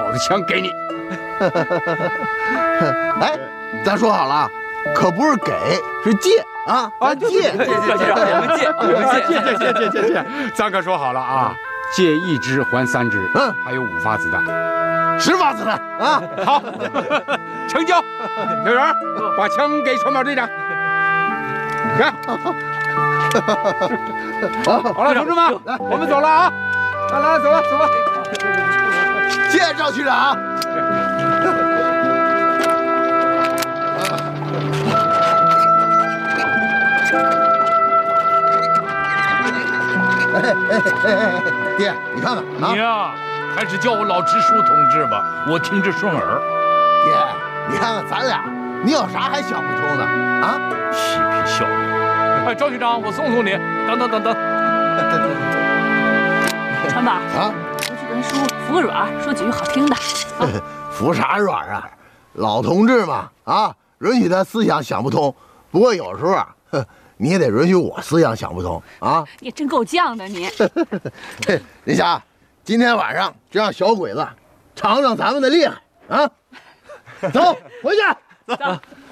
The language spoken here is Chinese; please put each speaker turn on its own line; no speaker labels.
把枪给你。
哎，咱说好了，可不是给，是借啊！借，
借，咱可说好了啊，借1支还3支，还有5发子弹
，10发子弹啊！
好，成交。刘元，把枪给传宝队长。来，好了，同志们，我们走了啊！来，走了。
谢谢赵区长。爹，你看看啊！
你呀，还是叫我老支书同志吧，我听着顺耳。
爹，你看看咱俩，你有啥还想不通的啊？
嬉皮笑脸！哎，赵局长，我送你。等。
传宝啊，回去跟叔服个软，说几句好听的。
服啥软啊？老同志嘛，啊，允许他思想想不通。不过有时候啊，你也得允许我思想想不通啊！
你真够犟的你。
林霞，今天晚上就让小鬼子尝尝咱们的厉害啊！走，回去。
走。